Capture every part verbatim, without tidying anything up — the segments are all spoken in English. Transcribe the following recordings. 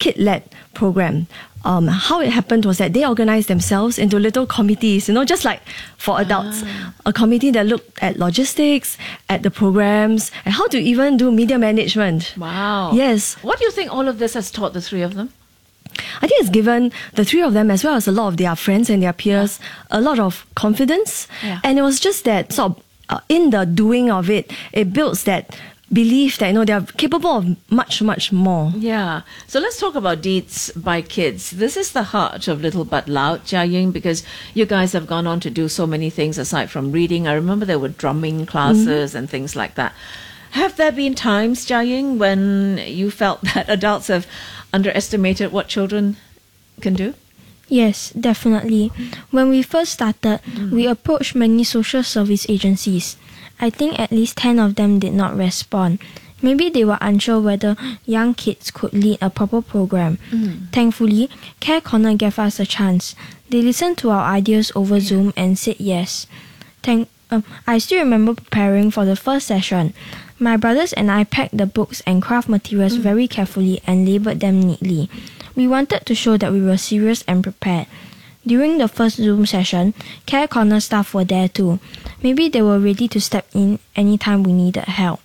kid-led program. Um, how it happened was that they organized themselves into little committees, you know, just like for adults. Ah. A committee that looked at logistics, at the programs, and how to even do media management. Wow. Yes. What do you think all of this has taught the three of them? I think it's given the three of them, as well as a lot of their friends and their peers, a lot of confidence. Yeah. And it was just that sort of, uh, in the doing of it, it builds that belief that, you know, they're capable of much, much more. Yeah. So let's talk about Deeds by Kids. This is the heart of Little But Loud, Jia Ying, because you guys have gone on to do so many things aside from reading. I remember there were drumming classes mm-hmm. and things like that. Have there been times, Jia Ying, when you felt that adults have underestimated what children can do? Yes, definitely. When we first started, mm. we approached many social service agencies. I think at least ten of them did not respond. Maybe they were unsure whether young kids could lead a proper program. Mm. Thankfully, Care Corner gave us a chance. They listened to our ideas over Zoom and said yes. Thank, um, I still remember preparing for the first session. My brothers and I packed the books and craft materials mm. very carefully and labelled them neatly. We wanted to show that we were serious and prepared. During the first Zoom session, Care Corner staff were there too. Maybe they were ready to step in anytime we needed help.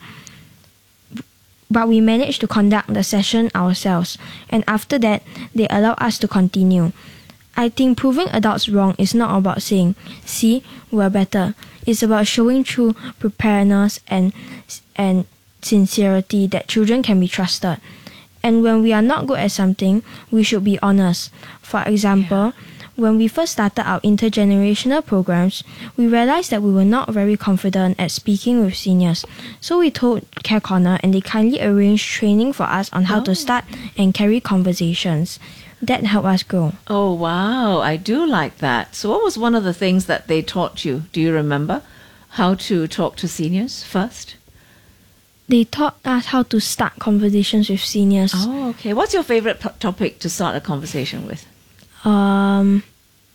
But we managed to conduct the session ourselves, and after that, they allowed us to continue. I think proving adults wrong is not about saying, see, we're better. It's about showing true preparedness and, and sincerity that children can be trusted. And when we are not good at something, we should be honest. For example, yeah. when we first started our intergenerational programs, we realized that we were not very confident at speaking with seniors. So we told Care Corner, and they kindly arranged training for us on how oh. to start and carry conversations. That helped us grow. Oh, wow. I do like that. So what was one of the things that they taught you? Do you remember how to talk to seniors first? They taught us how to start conversations with seniors. Oh, okay. What's your favorite p- topic to start a conversation with? Um,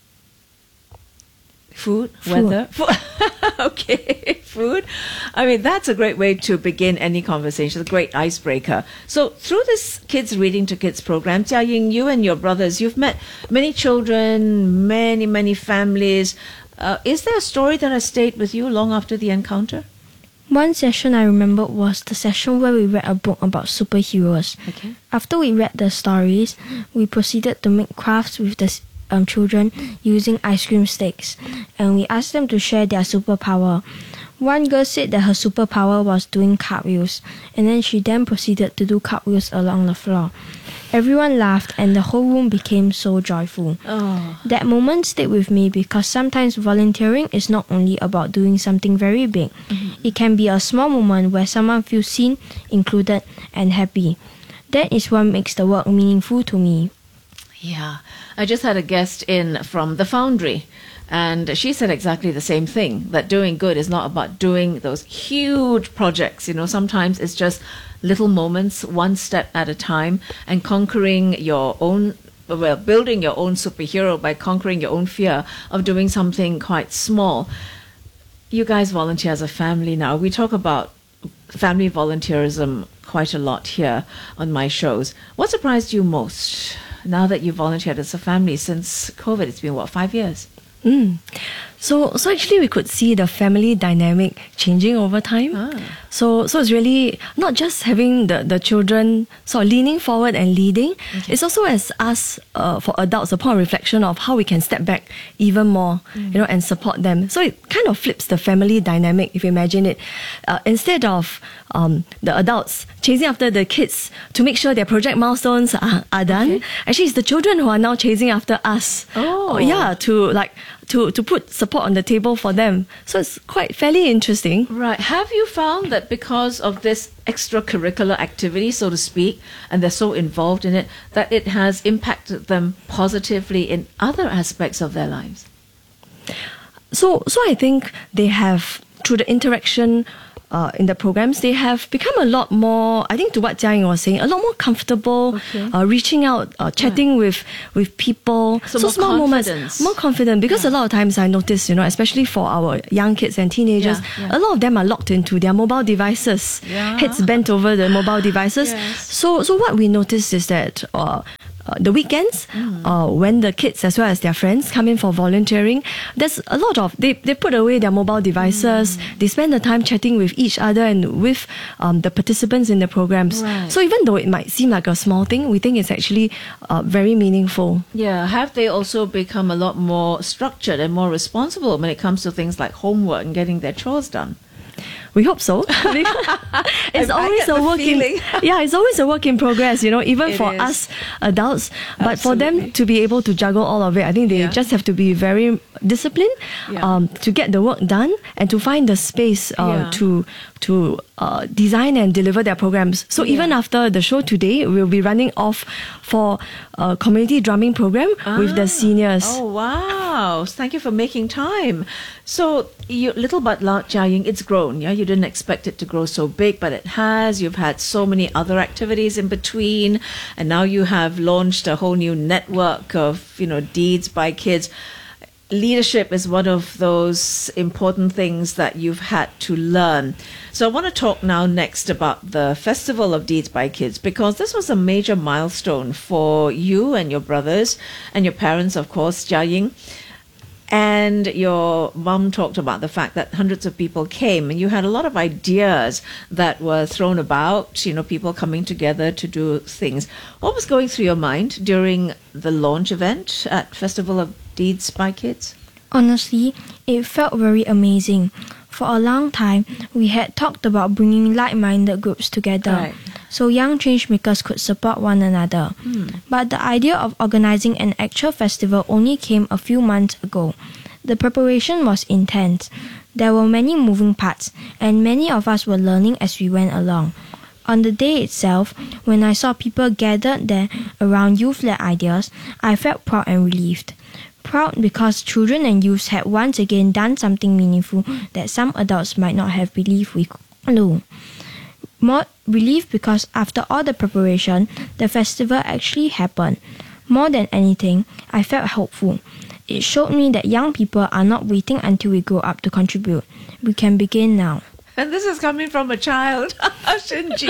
food, food. weather. Okay, food. I mean, that's a great way to begin any conversation, a great icebreaker. So through this Kids Reading to Kids program, Jia Ying, you and your brothers, you've met many children, many, many families. Uh, is there a story that has stayed with you long after the encounter? One session I remember was the session where we read a book about superheroes. Okay. After we read the stories, we proceeded to make crafts with the um, children using ice cream sticks, and we asked them to share their superpower. One girl said that her superpower was doing cartwheels, and then she then proceeded to do cartwheels along the floor. Everyone laughed and the whole room became so joyful. Oh. That moment stayed with me because sometimes volunteering is not only about doing something very big. Mm-hmm. It can be a small moment where someone feels seen, included, and happy. That is what makes the work meaningful to me. Yeah. I just had a guest in from the Foundry, and she said exactly the same thing, that doing good is not about doing those huge projects. You know, sometimes it's just little moments, one step at a time, and conquering your own, well, building your own superhero by conquering your own fear of doing something quite small. You guys volunteer as a family now. We talk about family volunteerism quite a lot here on my shows. What surprised you most now that you volunteered as a family since COVID? It's been, what, five years? Mm. So, so actually, we could see the family dynamic changing over time. Ah. So, so it's really not just having the, the children sort of leaning forward and leading. Okay. It's also as us, uh, for adults, a point of reflection of how we can step back even more, mm. you know, and support them. So it kind of flips the family dynamic, if you imagine it. Uh, instead of um, the adults chasing after the kids to make sure their project milestones are, are done, okay. actually it's the children who are now chasing after us. Oh, yeah, to like. To, to put support on the table for them. So it's quite fairly interesting. Right. Have you found that because of this extracurricular activity, so to speak, and they're so involved in it, that it has impacted them positively in other aspects of their lives? So, so I think they have, through the interaction uh, in the programs, they have become a lot more, I think to what Jia Ying was saying, a lot more comfortable, Okay. uh, reaching out, uh, chatting with, with people. So more small confidence. moments, more confident, because a lot of times I notice, you know, especially for our young kids and teenagers, Yeah, yeah. a lot of them are locked into their mobile devices, Yeah. heads bent over the mobile devices. Yes. So, so what we noticed is that uh, uh, the weekends, Mm. uh, when the kids as well as their friends come in for volunteering, there's a lot of, they, they put away their mobile devices, Mm. they spend the time chatting with each other and with um, the participants in the programs. Right. So even though it might seem like a small thing, we think it's actually uh, very meaningful. Yeah, have they also become a lot more structured and more responsible when it comes to things like homework and getting their chores done? We hope so. I- It's I always get a the work in feeling. yeah, it's always a work in progress, you know, even It for is. us adults. But for Absolutely. them to be able to juggle all of it, I think they Yeah. just have to be very disciplined Yeah. um, to get the work done and to find the space uh, Yeah. to to uh, design and deliver their programs. So Yeah. even after the show today, we'll be running off for a community drumming program with the seniors. Oh, wow. Thank you for making time. So, you, Little But Loud, Jia Ying, it's grown, yeah? You didn't expect it to grow so big, but it has. You've had so many other activities in between, and now you have launched a whole new network of, you know, Deeds by Kids. Leadership is one of those important things that you've had to learn. So I want to talk now next about the Festival of Deeds by Kids, because this was a major milestone for you and your brothers and your parents, of course, Jia Ying. And your mum talked about the fact that hundreds of people came, and you had a lot of ideas that were thrown about, you know, people coming together to do things. What was going through your mind during the launch event at Festival of Deeds by Kids? Honestly, it felt very amazing. For a long time, we had talked about bringing like-minded groups together, Right. so young changemakers could support one another. But the idea of organizing an actual festival only came a few months ago. The preparation was intense. There were many moving parts, and many of us were learning as we went along. On the day itself, when I saw people gathered there around youth-led ideas, I felt proud and relieved. Proud because children and youths had once again done something meaningful that some adults might not have believed we could do. More relief because after all the preparation, the festival actually happened. More than anything, I felt hopeful. It showed me that young people are not waiting until we grow up to contribute. We can begin now. And this is coming from a child, Shinji.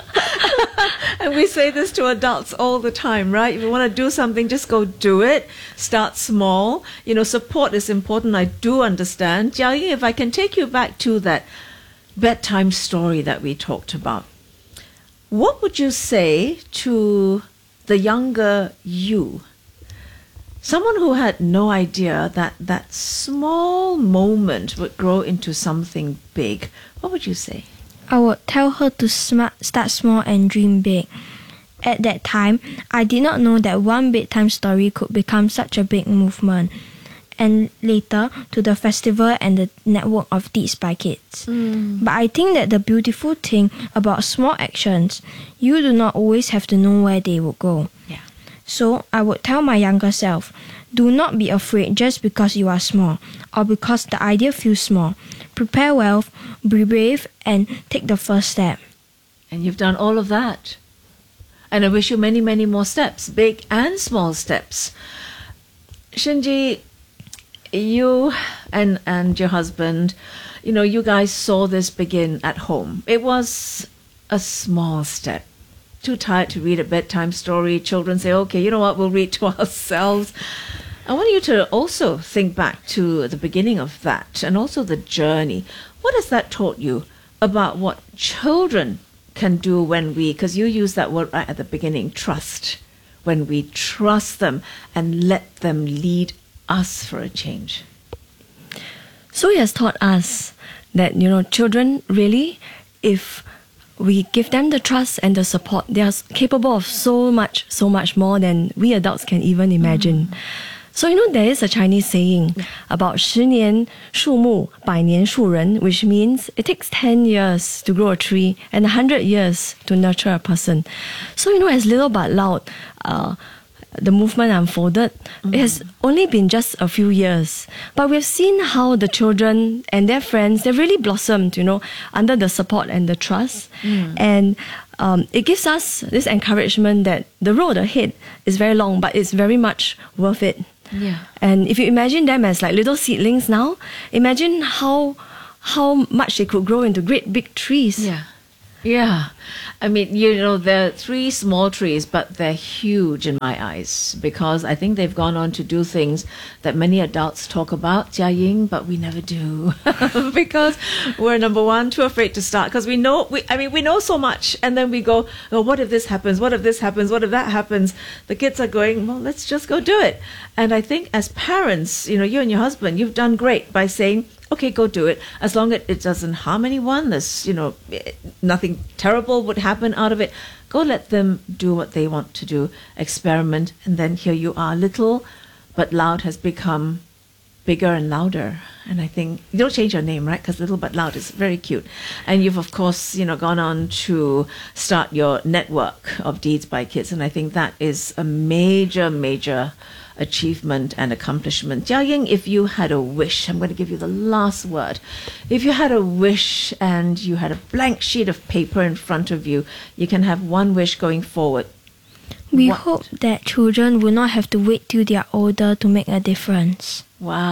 And we say this to adults all the time, right? If you want to do something, just go do it. Start small. You know, support is important. I do understand. Jia Ying, if I can take you back to that bedtime story that we talked about, what would you say to the younger you? Someone who had no idea that that small moment would grow into something big. What would you say? I would tell her to smart, start small and dream big. At that time, I did not know that one bedtime story could become such a big movement. And later, to the festival and the network of Deeds by Kids. But I think that the beautiful thing about small actions, you do not always have to know where they will go. Yeah. So I would tell my younger self, do not be afraid just because you are small or because the idea feels small. Prepare well, be brave, and take the first step. And you've done all of that. And I wish you many, many more steps, big and small steps. Shinji, you and, and your husband, you know, you guys saw this begin at home. It was a small step. Too tired to read a bedtime story. Children say, okay, you know what, we'll read to ourselves. I want you to also think back to the beginning of that and also the journey. What has that taught you about what children can do when we, because you use that word right at the beginning, trust, when we trust them and let them lead us for a change? So he has taught us that, you know, children really, if we give them the trust and the support, they are capable of so much, so much more than we adults can even imagine. Mm. So, you know, there is a Chinese saying about 十年树木,百年树人, which means it takes ten years to grow a tree and one hundred years to nurture a person. So, you know, as Little But Loud, uh, the movement unfolded, mm-hmm. it has only been just a few years. But we've seen how the children and their friends, they've really blossomed, you know, under the support and the trust. Mm. And um, it gives us this encouragement that the road ahead is very long, but it's very much worth it. Yeah. And if you imagine them as like little seedlings now, imagine how how much they could grow into great big trees. Yeah. Yeah. I mean, you know, they're three small trees, but they're huge in my eyes, because I think they've gone on to do things that many adults talk about, Jia Ying, but we never do because we're, number one, too afraid to start, because we know, we, I mean, we know so much, and then we go, oh, what if this happens? What if this happens? What if that happens? The kids are going, well, let's just go do it. And I think as parents, you know, you and your husband, you've done great by saying, okay, go do it. As long as it doesn't harm anyone, there's, you know, nothing terrible would happen out of it. Go let them do what they want to do, experiment, and then here you are. Little But Loud has become bigger and louder. And I think you don't change your name, right? Because Little But Loud is very cute. And you've, of course, you know, gone on to start your network of Deeds by Kids. And I think that is a major, major achievement and accomplishment. Jia Ying, if you had a wish, I'm going to give you the last word. If you had a wish and you had a blank sheet of paper in front of you, you can have one wish going forward. We What? hope that children will not have to wait till they are older to make a difference.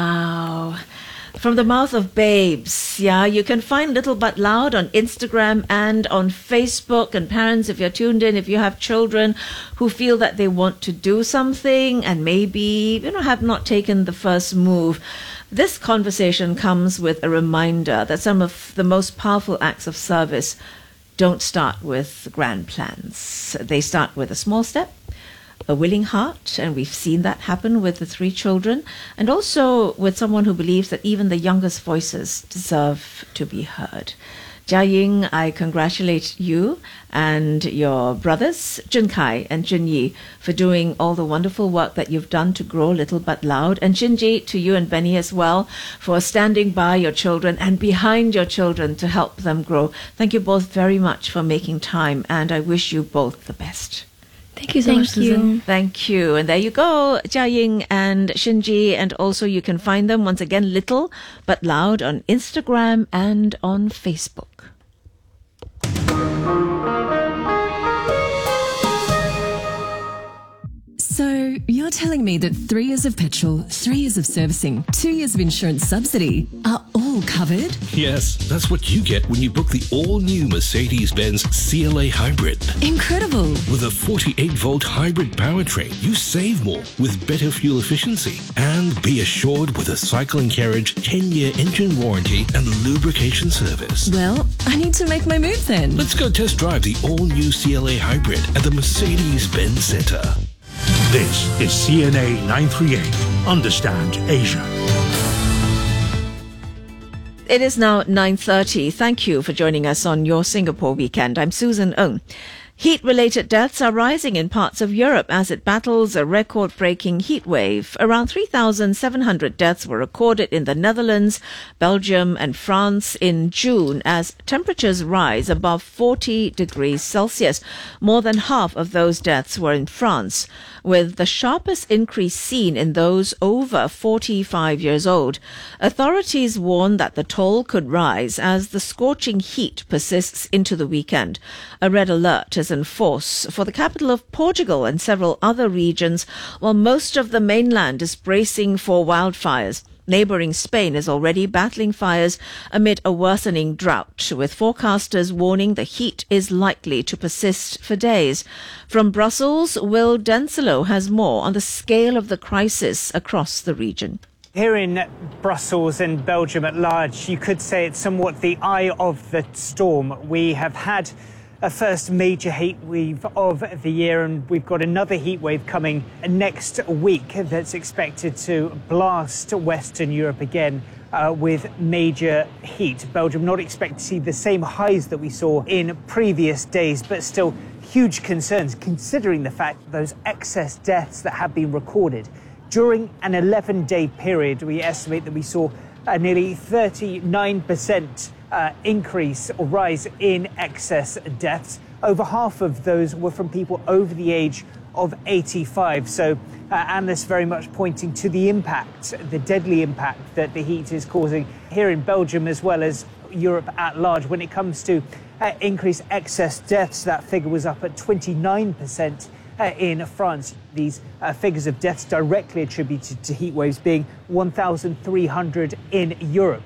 Wow. From the mouth of babes, yeah. You can find Little But Loud on Instagram and on Facebook. And parents, if you're tuned in, if you have children who feel that they want to do something and maybe, you know, have not taken the first move, this conversation comes with a reminder that some of the most powerful acts of service don't start with grand plans. They start with a small step, a willing heart, and we've seen that happen with the three children, and also with someone who believes that even the youngest voices deserve to be heard. Jia Ying, I congratulate you and your brothers, Jun Kai and Jun Yi, for doing all the wonderful work that you've done to grow Little But Loud. And Shinji, to you and Benny as well, for standing by your children and behind your children to help them grow. Thank you both very much for making time, and I wish you both the best. Thank you so Thank much, Susan. you. Thank you. And there you go, Jia Ying and Shinji. And also you can find them once again, Little But Loud, on Instagram and on Facebook. So you're telling me that three years of petrol, three years of servicing, two years of insurance subsidy are all covered? Yes, that's what you get when you book the all-new Mercedes-Benz C L A Hybrid. Incredible. With a forty-eight volt hybrid powertrain, you save more with better fuel efficiency. And be assured with a cycle and carriage ten year engine warranty and lubrication service. Well, I need to make my move then. Let's go test drive the all-new C L A Hybrid at the Mercedes-Benz Centre. This is C N A nine thirty-eight. Understand Asia. It is now nine thirty. Thank you for joining us on your Singapore weekend. I'm Susan Ng. Heat-related deaths are rising in parts of Europe as it battles a record-breaking heat wave. Around three thousand seven hundred deaths were recorded in the Netherlands, Belgium and France in June as temperatures rise above forty degrees Celsius. More than half of those deaths were in France, with the sharpest increase seen in those over forty-five years old. Authorities warn that the toll could rise as the scorching heat persists into the weekend. A red alert is in force for the capital of Portugal and several other regions, while most of the mainland is bracing for wildfires. Neighbouring Spain is already battling fires amid a worsening drought, with forecasters warning the heat is likely to persist for days. From Brussels, Will Denselo has more on the scale of the crisis across the region. Here in Brussels and Belgium at large, you could say it's somewhat the eye of the storm. We have had a first major heat wave of the year, and we've got another heat wave coming next week that's expected to blast Western Europe again uh, with major heat. Belgium not expected to see the same highs that we saw in previous days, but still huge concerns considering the fact that those excess deaths that have been recorded. During an eleven day period, we estimate that we saw a nearly thirty-nine percent uh, increase or rise in excess deaths. Over half of those were from people over the age of eighty-five. So uh, analysts very much pointing to the impact, the deadly impact that the heat is causing here in Belgium as well as Europe at large. When it comes to uh, increased excess deaths, that figure was up at twenty-nine percent uh, in France. These uh, figures of deaths directly attributed to heat waves being one thousand three hundred in Europe.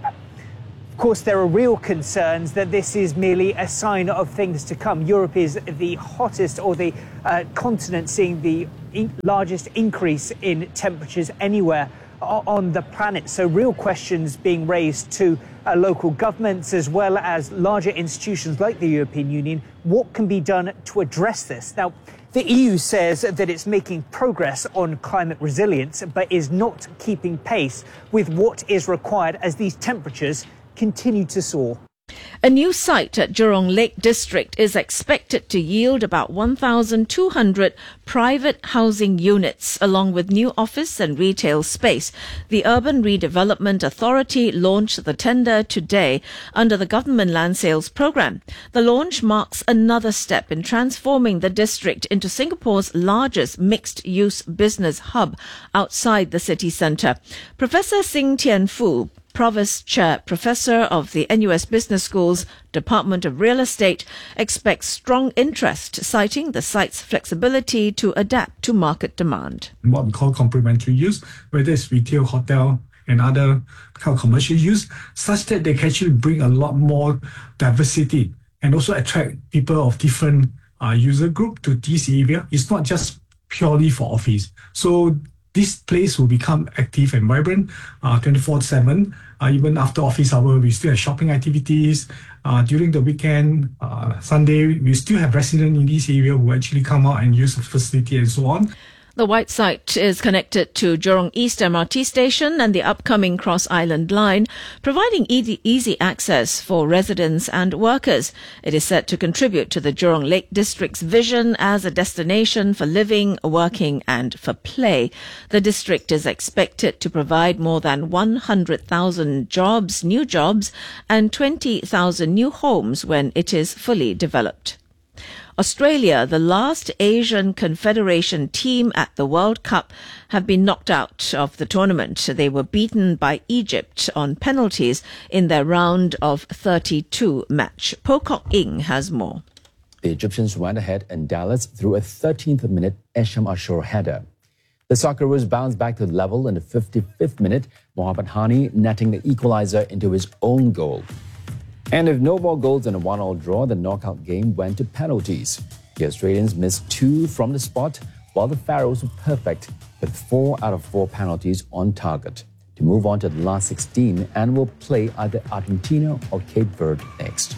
Of course, there are real concerns that this is merely a sign of things to come. Europe is the hottest or the uh, continent seeing the in- largest increase in temperatures anywhere on the planet. So real questions being raised to uh, local governments as well as larger institutions like the European Union. What can be done to address this? Now, the E U says that it's making progress on climate resilience, but is not keeping pace with what is required as these temperatures continue to soar. A new site at Jurong Lake District is expected to yield about one thousand two hundred private housing units, along with new office and retail space. The Urban Redevelopment Authority launched the tender today under the government land sales program. The launch marks another step in transforming the district into Singapore's largest mixed-use business hub outside the city centre. Professor Sing Tian Fu, Provost Chair Professor of the N U S Business School's Department of Real Estate, expects strong interest, citing the site's flexibility to adapt to market demand. What we call complementary use, whether it's retail, hotel, and other kind of commercial use, such that they can actually bring a lot more diversity and also attract people of different uh, user group to this area. It's not just purely for office. So this place will become active and vibrant uh, twenty-four seven. Uh, even after office hour, we still have shopping activities. Uh, during the weekend, uh, Sunday, we still have residents in this area who actually come out and use the facility and so on. The white site is connected to Jurong East M R T station and the upcoming Cross Island line, providing easy, easy access for residents and workers. It is set to contribute to the Jurong Lake District's vision as a destination for living, working and for play. The district is expected to provide more than one hundred thousand jobs, new jobs, and twenty thousand new homes when it is fully developed. Australia, the last Asian Confederation team at the World Cup, have been knocked out of the tournament. They were beaten by Egypt on penalties in their round of thirty-two match. Pocock Ing has more. The Egyptians went ahead in Dallas through a thirteenth minute Esham Ashur header. The Socceroos bounced back to level in the fifty-fifth minute, Mohamed Hani netting the equaliser into his own goal. And if no more goals in a one-all draw, the knockout game went to penalties. The Australians missed two from the spot, while the Pharaohs were perfect with four out of four penalties on target to move on to the last sixteen and will play either Argentina or Cape Verde next.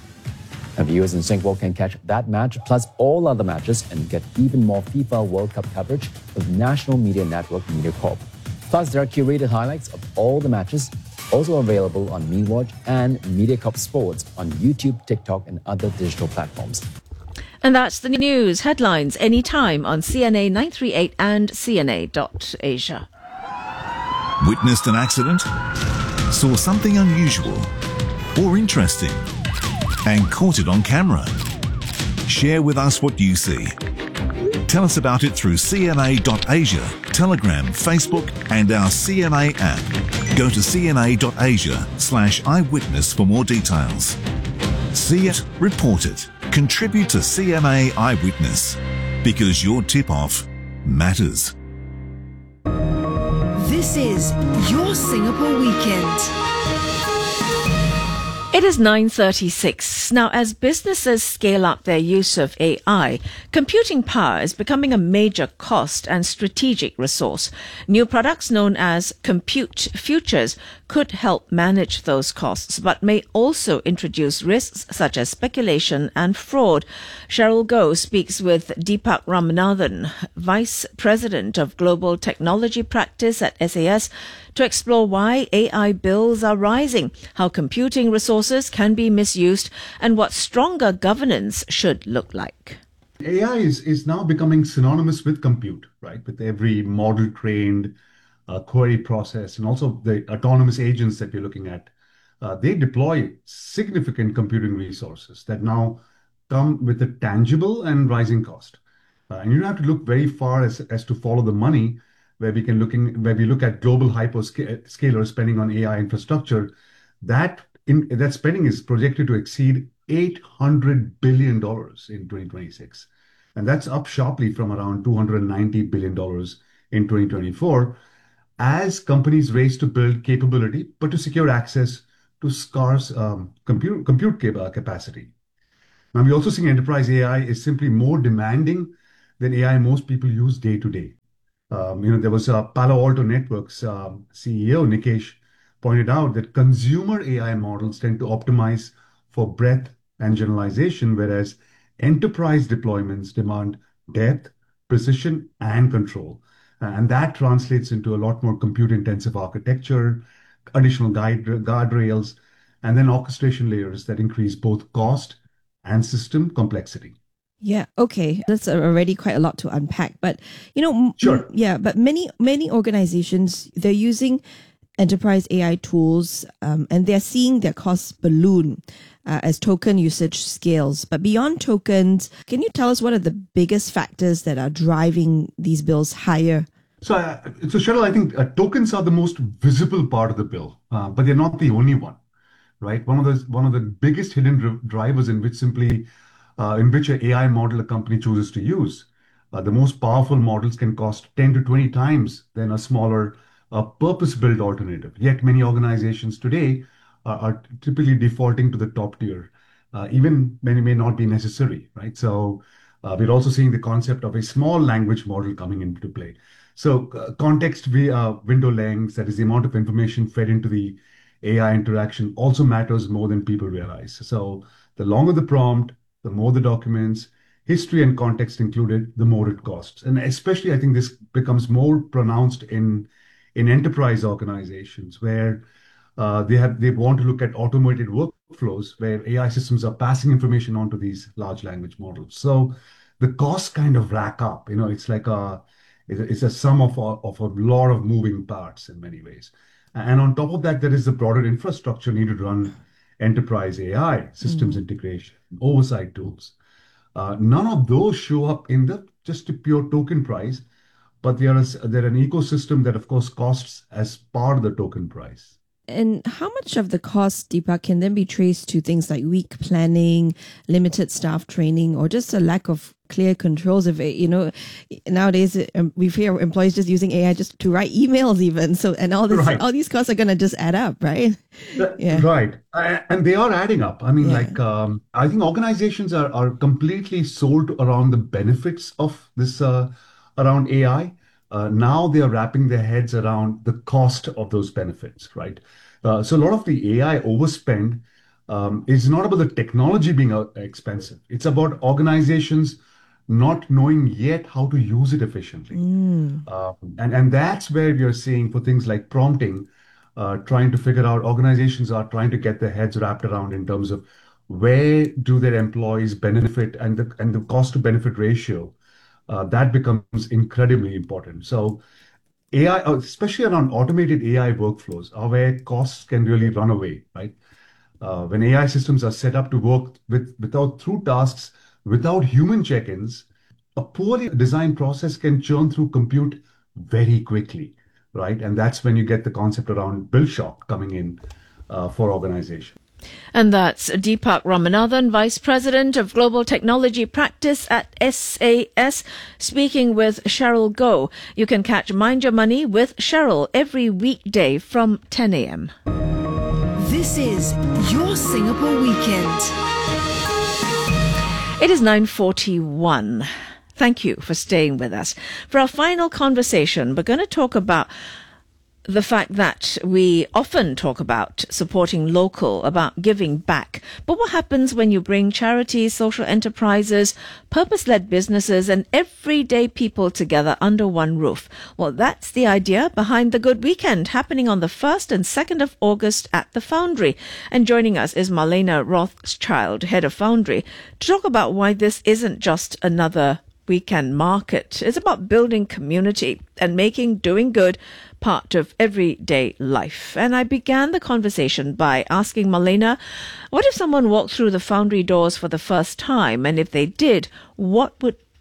Now, viewers in Singapore can catch that match plus all other matches and get even more FIFA World Cup coverage with National Media Network MediaCorp. Plus, there are curated highlights of all the matches, also available on MeWatch and MediaCorp Sports on YouTube, TikTok, and other digital platforms. And that's the news headlines anytime on C N A nine three eight and C N A dot Asia. Witnessed an accident? Saw something unusual or interesting and caught it on camera? Share with us what you see. Tell us about it through C N A dot Asia, Telegram, Facebook, and our C N A app. Go to C N A dot Asia slash eyewitness for more details. See it, report it, contribute to C N A Eyewitness, because your tip-off matters. This is your Singapore Weekend. It is nine thirty-six. Now, as businesses scale up their use of A I, computing power is becoming a major cost and strategic resource. New products known as compute futures could help manage those costs, but may also introduce risks such as speculation and fraud. Cheryl Goh speaks with Deepak Ramanathan, Vice President of Global Technology Practice at S A S, to explore why A I bills are rising, how computing resources can be misused, and what stronger governance should look like. A I is, is now becoming synonymous with compute, right? With every model trained, uh, query process, and also the autonomous agents that we're looking at. Uh, they deploy significant computing resources that now come with a tangible and rising cost. Uh, and you don't have to look very far as, as to follow the money, where we can looking where we look at global hyperscalers spending on A I infrastructure. That in that spending is projected to exceed eight hundred billion dollars in twenty twenty-six, and that's up sharply from around two hundred ninety billion dollars in twenty twenty-four, as companies race to build capability, but to secure access to scarce um, compute compute capacity. Now, we also see enterprise A I is simply more demanding than A I most people use day to day. Um, you know, there was a Palo Alto Networks um, C E O, Nikesh, pointed out that consumer A I models tend to optimize for breadth and generalization, whereas enterprise deployments demand depth, precision, and control. And that translates into a lot more compute-intensive architecture, additional guide, guardrails, and then orchestration layers that increase both cost and system complexity. Yeah, okay. That's already quite a lot to unpack. But, you know, sure. m- yeah, but many, many organizations, they're using enterprise A I tools um, and they're seeing their costs balloon uh, as token usage scales. But beyond tokens, can you tell us what are the biggest factors that are driving these bills higher? So, uh, so Cheryl, I think uh, tokens are the most visible part of the bill, uh, but they're not the only one, right? One of the one of the biggest hidden dri- drivers in which simply Uh, in which an A I model a company chooses to use. Uh, the most powerful models can cost ten to twenty times than a smaller uh, purpose-built alternative. Yet many organizations today uh, are typically defaulting to the top tier, uh, even when it may not be necessary, right? So uh, we're also seeing the concept of a small language model coming into play. So uh, context uh, window lengths, that is the amount of information fed into the A I interaction, also matters more than people realize. So the longer the prompt, the more the documents, history and context included, the more it costs. And especially, I think this becomes more pronounced in in enterprise organizations where uh, they have they want to look at automated workflows where A I systems are passing information onto these large language models. So the costs kind of rack up. You know, it's like a it's a sum of a, of a lot of moving parts in many ways. And on top of that, there is the broader infrastructure needed to run enterprise A I, systems mm. integration, oversight tools. Uh, none of those show up in the just a pure token price, but they are, a, they're an ecosystem that, of course, costs as part of the token price. And how much of the cost, Deepak, can then be traced to things like weak planning, limited staff training, or just a lack of clear controls of it? You know, nowadays um, we hear employees just using A I just to write emails, even. So, and all this, right. all these costs are going to just add up, right? Yeah. Right, uh, and they are adding up. I mean, yeah. like um, I think organizations are are completely sold around the benefits of this uh, around A I. Uh, now they are wrapping their heads around the cost of those benefits, right? Uh, so a lot of the A I overspend um, is not about the technology being uh, expensive. It's about organizations not knowing yet how to use it efficiently. Mm. Uh, and, and that's where we are seeing for things like prompting, uh, trying to figure out, organizations are trying to get their heads wrapped around in terms of where do their employees benefit and the, and the cost to benefit ratio. Uh, that becomes incredibly important. So A I, especially around automated A I workflows, are where costs can really run away, right? Uh, when A I systems are set up to work with without through tasks, without human check-ins, a poorly designed process can churn through compute very quickly, right? And that's when you get the concept around bill shock coming in uh, for organizations. And that's Deepak Ramanathan, Vice President of Global Technology Practice at S A S, speaking with Cheryl Goh. You can catch Mind Your Money with Cheryl every weekday from ten a.m. This is Your Singapore Weekend. It is nine forty-one. Thank you for staying with us. For our final conversation, we're going to talk about the fact that we often talk about supporting local, about giving back. But what happens when you bring charities, social enterprises, purpose-led businesses, and everyday people together under one roof? Well, that's the idea behind the Good Weekend, happening on the first and second of August at the Foundry. And joining us is Marlena Rothschild, head of Foundry, to talk about why this isn't just another weekend market. It's about building community and making doing good part of everyday life. And I began the conversation by asking Marlena, what if someone walked through the Foundry doors for the first time? And if they did, what would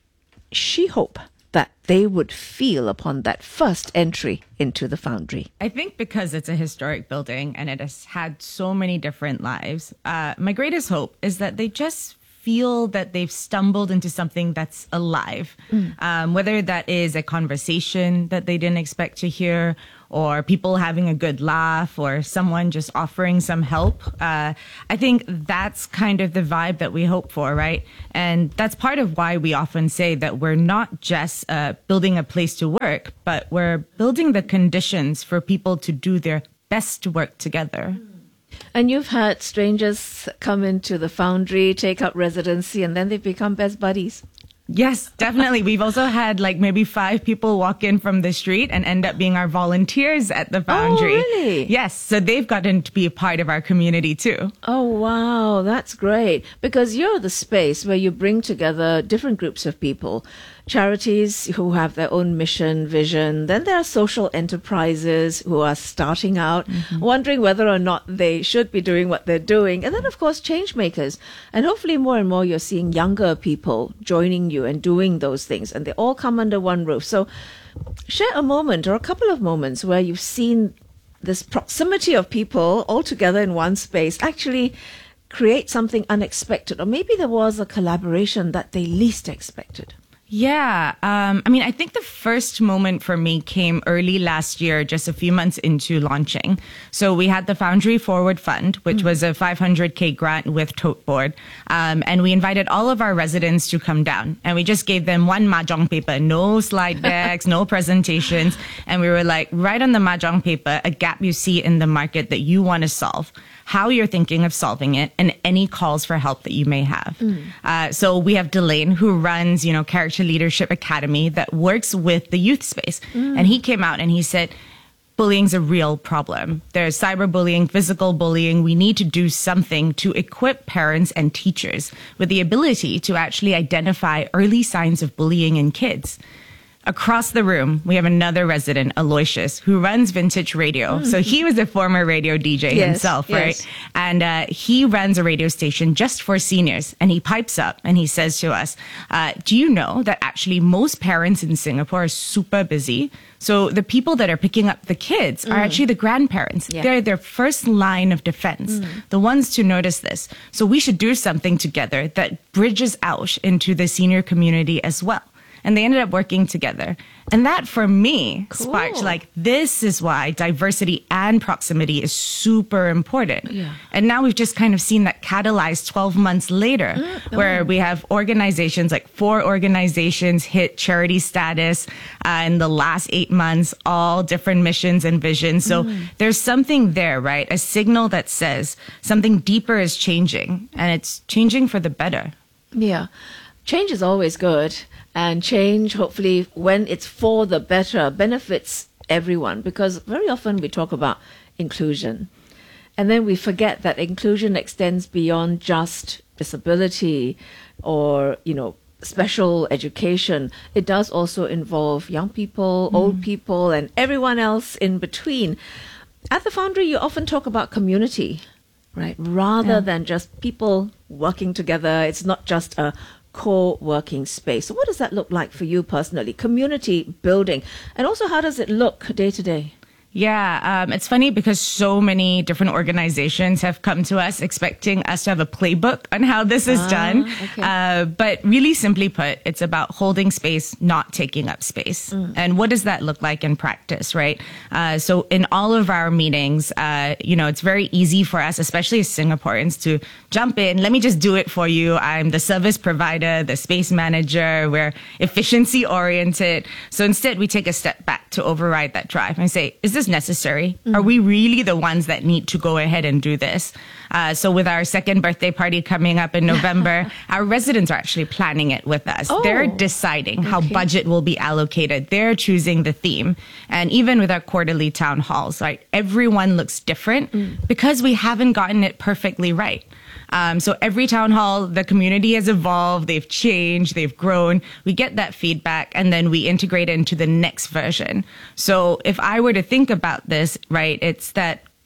she hope that they would feel upon that first entry into the Foundry? I think because it's a historic building and it has had so many different lives, uh, my greatest hope is that they just feel that they've stumbled into something that's alive, mm. um, whether that is a conversation that they didn't expect to hear, or people having a good laugh, or someone just offering some help. Uh, I think that's kind of the vibe that we hope for, right? And that's part of why we often say that we're not just uh, building a place to work, but we're building the conditions for people to do their best work together. And you've had strangers come into the Foundry, take up residency, and then they become best buddies. Yes, definitely. We've also had like maybe five people walk in from the street and end up being our volunteers at the Foundry. Oh, really? Yes. So they've gotten to be a part of our community too. Oh, wow. That's great. Because you're the space where you bring together different groups of people. Charities who have their own mission, vision. Then there are social enterprises who are starting out, mm-hmm. wondering whether or not they should be doing what they're doing. And then, of course, change makers. And hopefully more and more you're seeing younger people joining you and doing those things. And they all come under one roof. So share a moment or a couple of moments where you've seen this proximity of people all together in one space actually create something unexpected. Or maybe there was a collaboration that they least expected. Yeah. Um, I mean, I think the first moment for me came early last year, just a few months into launching. So we had the Foundry Forward Fund, which mm. was a five hundred K grant with Tote Board. Um, and we invited all of our residents to come down. And we just gave them one mahjong paper, no slide decks, no presentations. And we were like, write on the mahjong paper a gap you see in the market that you want to solve, how you're thinking of solving it, and any calls for help that you may have. Mm. Uh, so we have Delane, who runs, you know, Character Leadership Academy that works with the youth space. Mm. And he came out and he said, bullying's a real problem. There's cyberbullying, physical bullying. We need to do something to equip parents and teachers with the ability to actually identify early signs of bullying in kids. Across the room, we have another resident, Aloysius, who runs Vintage Radio. Mm. So he was a former radio D J yes, himself, yes. right? And uh, he runs a radio station just for seniors. And he pipes up and he says to us, uh, do you know that actually most parents in Singapore are super busy? So the people that are picking up the kids mm. are actually the grandparents. Yeah. They're their first line of defense, mm. the ones to notice this. So we should do something together that bridges out into the senior community as well. And they ended up working together. And that, for me, cool. sparked like, this is why diversity and proximity is super important. Yeah. And now we've just kind of seen that catalyzed twelve months later, mm, where oh. we have organizations, like four organizations hit charity status uh, in the last eight months, all different missions and visions. So mm. there's something there, right? A signal that says something deeper is changing, and it's changing for the better. Yeah. Change is always good. And change, hopefully, when it's for the better, benefits everyone. Because very often we talk about inclusion. And then we forget that inclusion extends beyond just disability or, you know, special education. It does also involve young people, mm. old people, and everyone else in between. At the Foundry, you often talk about community, right? Rather yeah. than just people working together. It's not just a co-working space. So what does that look like for you personally? Community building. And also, how does it look day to day? Yeah, um, it's funny because so many different organizations have come to us expecting us to have a playbook on how this is ah, done. Okay. Uh, but really simply put, it's about holding space, not taking up space. Mm. And what does that look like in practice, right? Uh, so in all of our meetings, uh, you know, it's very easy for us, especially as Singaporeans, to jump in. Let me just do it for you. I'm the service provider, the space manager. We're efficiency oriented. So instead, we take a step back to override that drive and say, is this necessary? Mm-hmm. Are we really the ones that need to go ahead and do this? Uh, so with our second birthday party coming up in November, our residents are actually planning it with us. Oh, They're deciding okay. how budget will be allocated. They're choosing the theme. And even with our quarterly town halls, right, everyone looks different mm. because we haven't gotten it perfectly right. Um, so every town hall, the community has evolved, they've changed, they've grown. We get that feedback and then we integrate it into the next version. So if I were to think about this, right, it's that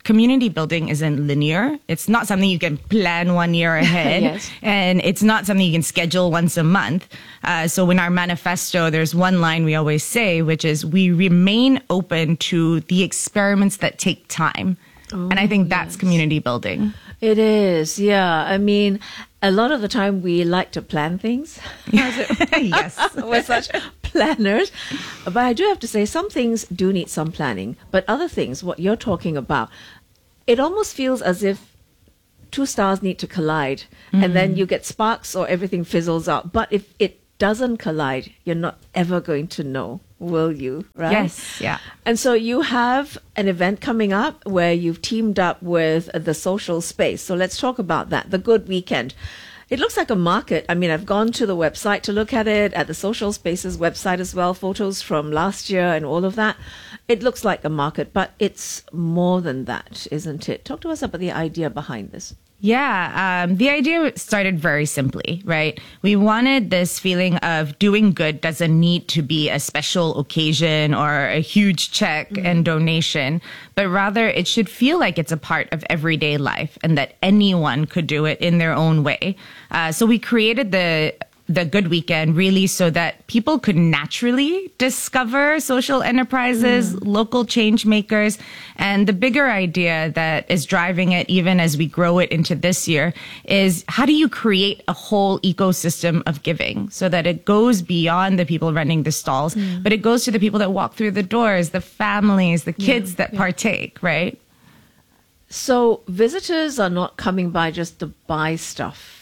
community building isn't linear. It's not something you can plan one year ahead. Yes. And it's not something you can schedule once a month. Uh, so in our manifesto, there's one line we always say, which is we remain open to the experiments that take time. Oh, and I think that's yes. community building. It is, yeah. I mean, a lot of the time we like to plan things. Yes. We're such planners. But I do have to say, some things do need some planning. But other things, what you're talking about, it almost feels as if two stars need to collide. Mm-hmm. And then you get sparks or everything fizzles out. But if it doesn't collide, you're not ever going to know, will you? Right? Yes, yeah. And so you have an event coming up where you've teamed up with the social space. So let's talk about that, the Good Weekend. It looks like a market. I mean, I've gone to the website to look at it, at the Social Spaces website as well, photos from last year and all of that. It looks like a market, but it's more than that, isn't it? Talk to us about the idea behind this. Yeah, um, the idea started very simply, right? We wanted this feeling of doing good doesn't need to be a special occasion or a huge check mm-hmm. and donation, but rather it should feel like it's a part of everyday life and that anyone could do it in their own way. Uh, so we created the the Good Weekend really so that people could naturally discover social enterprises, mm. local change makers. And the bigger idea that is driving it, even as we grow it into this year, is how do you create a whole ecosystem of giving so that it goes beyond the people running the stalls, mm. but it goes to the people that walk through the doors, the families, the kids yeah, that yeah. partake, right? So visitors are not coming by just to buy stuff.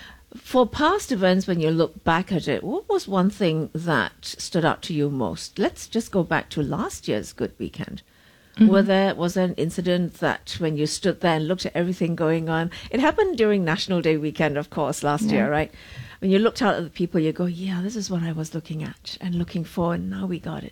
For past events, when you look back at it, what was one thing that stood out to you most? Let's just go back to last year's Good Weekend. Mm-hmm. Were there, was there an incident that when you stood there and looked at everything going on? It happened during National Day weekend, of course, last yeah. year, right? When you looked out at the people, you go, yeah, this is what I was looking at and looking for, and now we got it.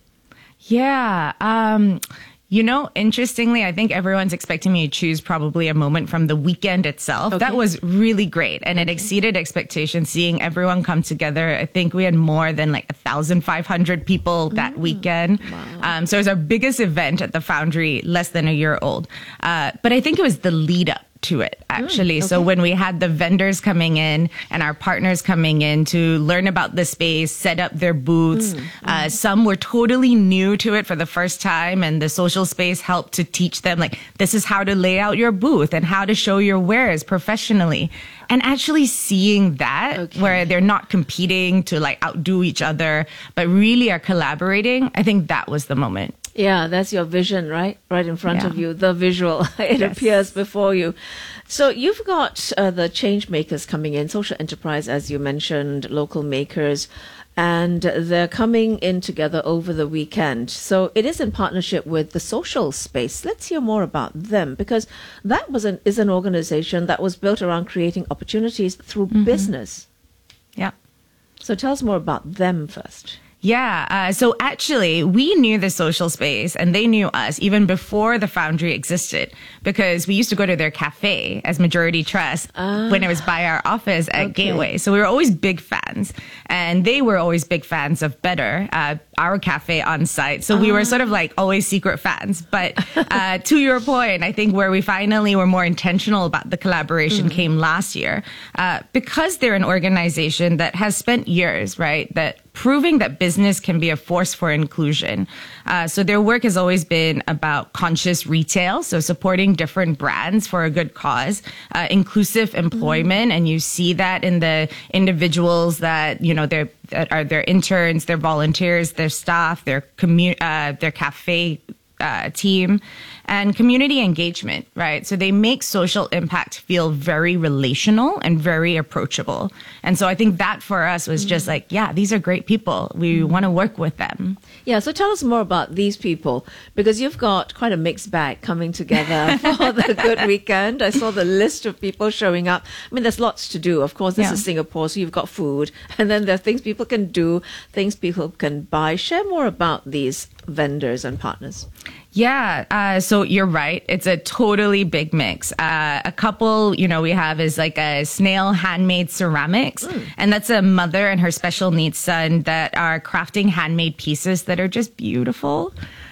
Yeah. Um, You know, interestingly, I think everyone's expecting me to choose probably a moment from the weekend itself. Okay. That was really great. And okay. it exceeded expectations, seeing everyone come together. I think we had more than like one thousand five hundred people that mm. weekend. Wow. Um, so it was our biggest event at the Foundry, less than a year old. Uh, but I think it was the lead up to it, actually. Mm, okay. So when we had the vendors coming in and our partners coming in to learn about the space, set up their booths, mm, uh, mm. some were totally new to it for the first time, and the social space helped to teach them, like, this is how to lay out your booth and how to show your wares professionally. And actually seeing that, okay. where they're not competing to like outdo each other, but really are collaborating, I think that was the moment. Yeah, that's your vision, right? Right in front yeah. of you, the visual. It yes. appears before you. So you've got uh, the change makers coming in, social enterprise, as you mentioned, local makers, and they're coming in together over the weekend. So it is in partnership with the Social Space. Let's hear more about them, because that was an, is an organization that was built around creating opportunities through mm-hmm. business. Yeah. So tell us more about them first. Yeah. Uh, so actually, we knew the Social Space and they knew us even before the Foundry existed, because we used to go to their cafe as Majority Trust ah, when it was by our office at okay. Gateway. So we were always big fans, and they were always big fans of Better, uh, our cafe on site. So ah. we were sort of like always secret fans. But uh, to your point, I think where we finally were more intentional about the collaboration mm. came last year, uh, because they're an organization that has spent years, right, that proving that business can be a force for inclusion. Uh, so their work has always been about conscious retail, so supporting different brands for a good cause, uh, inclusive employment, mm. and you see that in the individuals that, you know, they're, that are their interns, their volunteers, their staff, their commu- uh, their cafe uh, team, and community engagement, right? So they make social impact feel very relational and very approachable. And so I think that for us was just like, yeah, these are great people. We mm. want to work with them. Yeah, so tell us more about these people, because you've got quite a mixed bag coming together for the Good Weekend. I saw the list of people showing up. I mean, there's lots to do. Of course, this yeah. is Singapore, so you've got food, and then there are things people can do, things people can buy. Share more about these vendors and partners. Yeah, uh, so you're right. It's a totally big mix. Uh, a couple, you know, we have is like a Snail Handmade Ceramics, mm. and that's a mother and her special needs son that are crafting handmade pieces that are just beautiful.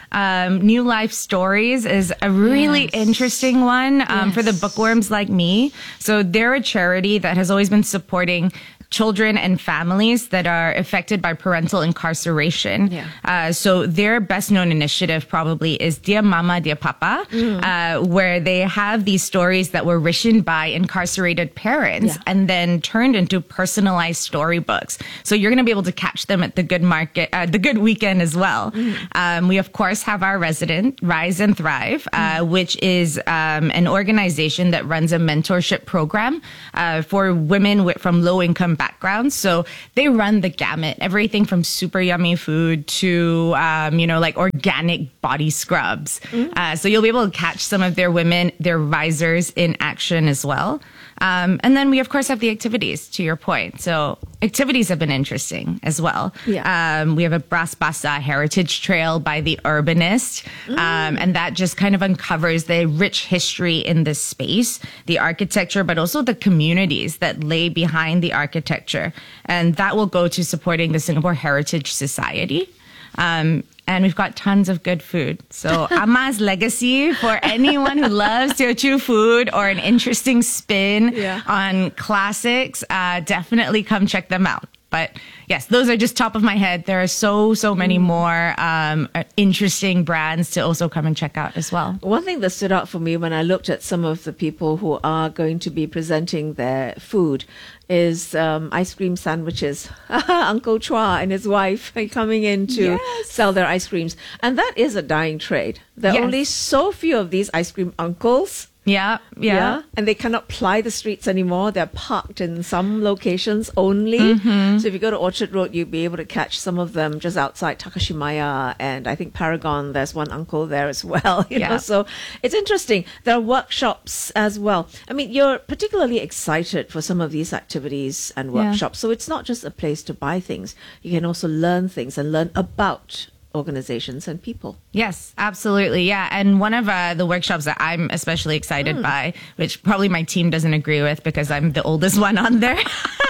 Um, New Life Stories is a really Yes. interesting one um, Yes. for the bookworms like me. So they're a charity that has always been supporting children and families that are affected by parental incarceration. Yeah. Uh, so their best known initiative probably is Dear Mama, Dear Papa, Mm. uh, where they have these stories that were written by incarcerated parents Yeah. and then turned into personalized storybooks. So you're going to be able to catch them at the Good Market, uh, the Good Weekend as well. Mm. Um, we of course have our resident Rise and Thrive, uh, which is um, an organization that runs a mentorship program uh, for women with, from low income backgrounds. So they run the gamut, everything from super yummy food to, um, you know, like organic body scrubs. Uh, so you'll be able to catch some of their women, their risers in action as well. Um, and then we, of course, have the activities, to your point. So activities have been interesting as well. Yeah. Um, we have a Bras Basah Heritage Trail by the Urbanist. Um, and that just kind of uncovers the rich history in this space, the architecture, but also the communities that lay behind the architecture. And that will go to supporting the Singapore Heritage Society. Um, and we've got tons of good food. So Ama's Legacy for anyone who loves Teochew food or an interesting spin Yeah. on classics, uh, definitely come check them out. But yes, those are just top of my head. There are so, so many more um, uh, interesting brands to also come and check out as well. One thing that stood out for me when I looked at some of the people who are going to be presenting their food is um, ice cream sandwiches. Uncle Chua and his wife are coming in to Yes. sell their ice creams. And that is a dying trade. There are Yes. only so few of these ice cream uncles. Yeah, yeah. And they cannot ply the streets anymore. They're parked in some locations only. Mm-hmm. So if you go to Orchard Road, you'll be able to catch some of them just outside Takashimaya and I think Paragon. There's one uncle there as well. You know, Yeah. so it's interesting. There are workshops as well. I mean, you're particularly excited for some of these activities and Yeah. workshops. So it's not just a place to buy things. You can also learn things and learn about organizations and people. Yes, absolutely. Yeah. And one of uh, the workshops that I'm especially excited Mm. by, which probably my team doesn't agree with because I'm the oldest one on there,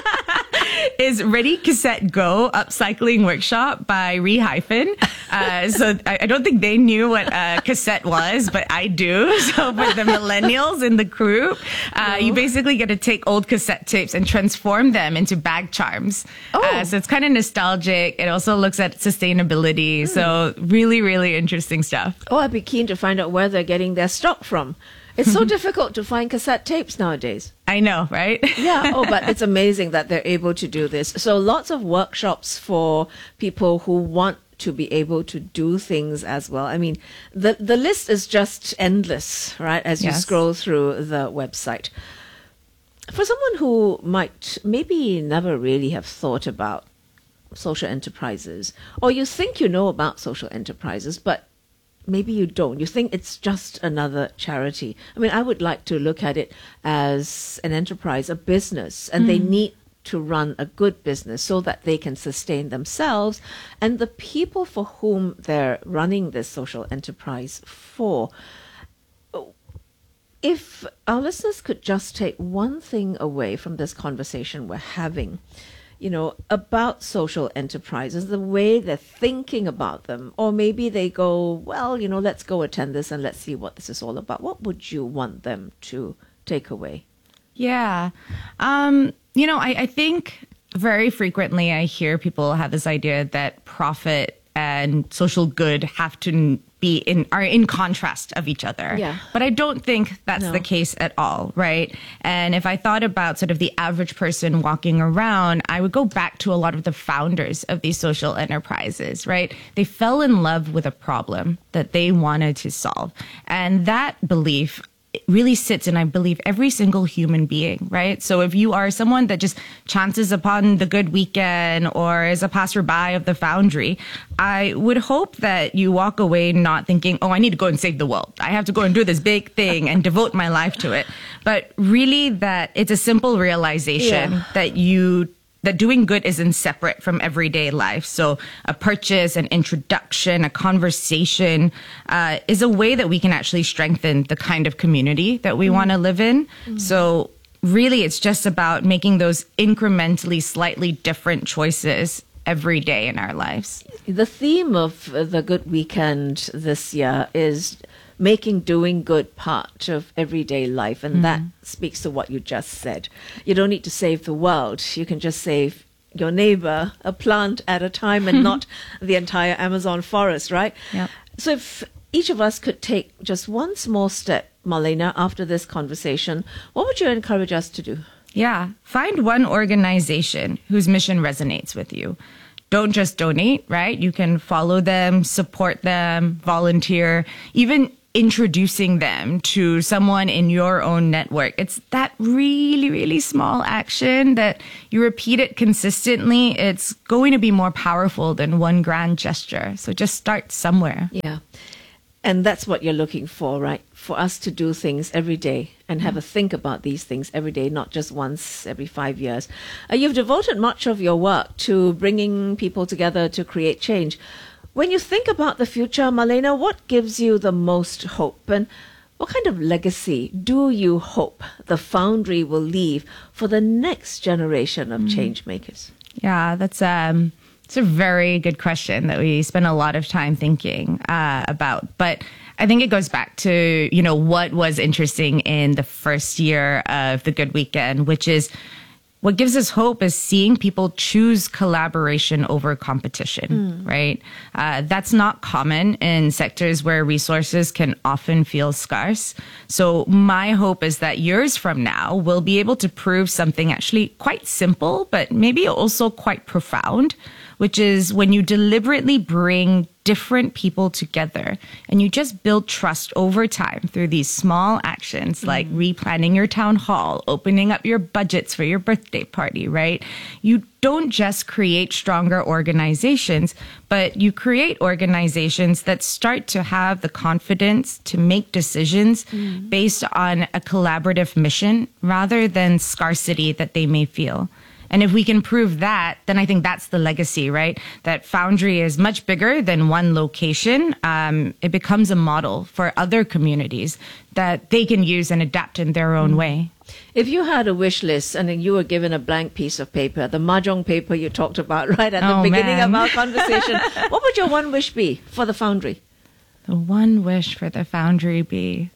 is Ready Cassette Go Upcycling Workshop by Re Hyphen. Uh, so I, I don't think they knew what a cassette was, but I do. So for the millennials in the group, uh, you basically get to take old cassette tapes and transform them into bag charms. Oh. Uh, so it's kind of nostalgic. It also looks at sustainability. So really, really interesting stuff. Oh, I'd be keen to find out where they're getting their stock from. It's so difficult to find cassette tapes nowadays. I know, right? Yeah. Oh, but it's amazing that they're able to do this. So lots of workshops for people who want to be able to do things as well. I mean, the the list is just endless, right? As you Yes. scroll through the website. For someone who might maybe never really have thought about social enterprises, or you think you know about social enterprises, but maybe you don't. You think it's just another charity. I mean, I would like to look at it as an enterprise, a business, and they need to run a good business so that they can sustain themselves and the people for whom they're running this social enterprise for. If our listeners could just take one thing away from this conversation we're having, you know, about social enterprises, the way they're thinking about them, or maybe they go, well, you know, let's go attend this and let's see what this is all about. What would you want them to take away? Yeah. Um, you know, I, I think very frequently I hear people have this idea that profit and social good have to be in are in contrast of each other. Yeah. But I don't think that's No. the case at all, right? And if I thought about sort of the average person walking around, I would go back to a lot of the founders of these social enterprises, right? They fell in love with a problem that they wanted to solve. And that belief it really sits in, I believe, every single human being, right? So if you are someone that just chances upon the Good Weekend or is a passerby of the Foundry, I would hope that you walk away not thinking, oh, I need to go and save the world. I have to go and do this big thing and devote my life to it. But really that it's a simple realization Yeah. that you that doing good isn't separate from everyday life. So a purchase, an introduction, a conversation uh, is a way that we can actually strengthen the kind of community that we mm. want to live in. Mm. So really, it's just about making those incrementally slightly different choices every day in our lives. The theme of uh, the Good Weekend this year is making doing good part of everyday life. And mm. that speaks to what you just said. You don't need to save the world. You can just save your neighbor a plant at a time and not the entire Amazon forest, right? Yeah. So if each of us could take just one small step, Marlena, after this conversation, what would you encourage us to do? Yeah, find one organization whose mission resonates with you. Don't just donate, right? You can follow them, support them, volunteer, even introducing them to someone in your own network. It's that really, really small action that you repeat it consistently. It's going to be more powerful than one grand gesture. So just start somewhere. Yeah. And that's what you're looking for, right? For us to do things every day and have a think about these things every day, not just once every five years. Uh, you've devoted much of your work to bringing people together to create change. When you think about the future, Marlena, what gives you the most hope? And what kind of legacy do you hope the Foundry will leave for the next generation of mm. change makers? Yeah, that's um, it's a very good question that we spend a lot of time thinking uh, about. But I think it goes back to, you know, what was interesting in the first year of the Good Weekend, which is what gives us hope is seeing people choose collaboration over competition, mm. right? Uh, that's not common in sectors where resources can often feel scarce. So my hope is that years from now, we'll be able to prove something actually quite simple, but maybe also quite profound, which is when you deliberately bring different people together and you just build trust over time through these small actions like mm. replanning your town hall, opening up your budgets for your birthday party, right? You don't just create stronger organizations, but you create organizations that start to have the confidence to make decisions mm. based on a collaborative mission rather than scarcity that they may feel. And if we can prove that, then I think that's the legacy, right? That Foundry is much bigger than one location. Um, it becomes a model for other communities that they can use and adapt in their own way. If you had a wish list and then you were given a blank piece of paper, the mahjong paper you talked about right at oh, the beginning man. of our conversation, what would your one wish be for the Foundry? The one wish for the Foundry be